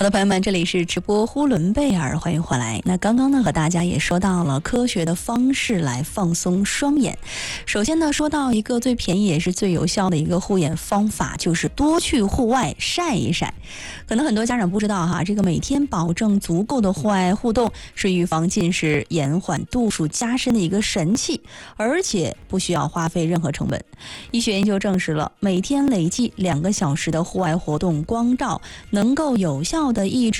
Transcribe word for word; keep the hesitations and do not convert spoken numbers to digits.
好的，朋友们，这里是直播呼伦贝尔，欢迎回来。那刚刚呢，和大家也说到了科学的方式来放松双眼。首先呢，说到一个最便宜也是最有效的一个护眼方法，就是多去户外晒一晒。可能很多家长不知道哈，这个每天保证足够的户外互动是预防近视、延缓度数加深的一个神器，而且不需要花费任何成本。医学研究证实了，每天累计两个小时的户外活动光照能够有效的抑制